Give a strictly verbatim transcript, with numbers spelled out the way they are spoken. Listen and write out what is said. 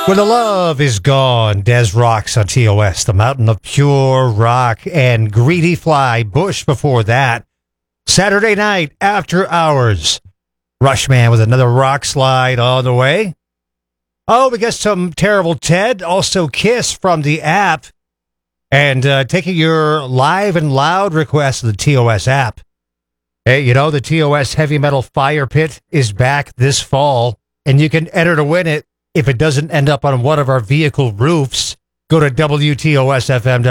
When the love is gone, Des Rocks on T O S, the mountain of pure rock, and Greedy Fly, Bush before that. Saturday night, after hours, Rushman with another rock slide on the way. Oh, we got some Terrible Ted, also Kiss from the app, and uh, taking your live and loud requests of the T O S app. Hey, you know, the T O S Heavy Metal Fire Pit is back this fall, and you can enter to win it if it doesn't end up on one of our vehicle roofs. Go to W T O S F M dot com.